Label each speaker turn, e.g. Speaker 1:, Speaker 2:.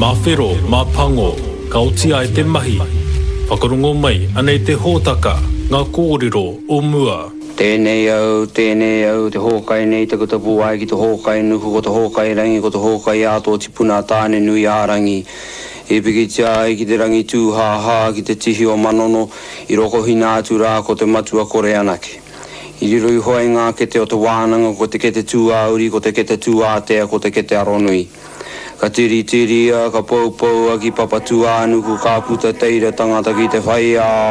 Speaker 1: Mawhero, mapango, ka otia e te mahi. Whakarungo mai, anei te hōtaka, ngā kōrero o mua.
Speaker 2: Tēnei au, te hōkai nei te kuta puai ki te hōkai nuku, ko te hōkai rangi, ko te hōkai ato tipuna tāne nui ārangi. E piki tia ai ki te rangi tūhāhā, ki te tihi o manono, i roko hina atu rā ko te matua kore anake. I riro i hoi ngā kete o te wānanga, ko te kete tū auri, ko te kete tū ātea, ko te kete aronui. Ka tiri, ka pou, ki papatu ānuku, ka puta teira tangata ki te whaia.